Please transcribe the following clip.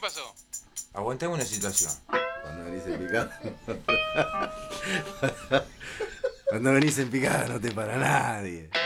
pasó? Aguantame una situación. Cuando venís en picada. Cuando venís en picada no te para nadie.